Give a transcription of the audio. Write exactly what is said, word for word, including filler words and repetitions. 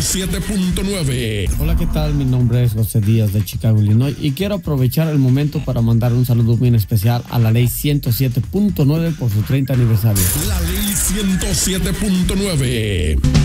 siete punto nueve. Hola, ¿qué tal? Mi nombre es José Díaz de Chicago, Illinois, y quiero aprovechar el momento para mandar un saludo bien especial a la ley ciento siete punto nueve por su treinta aniversario. La ley ciento siete punto nueve.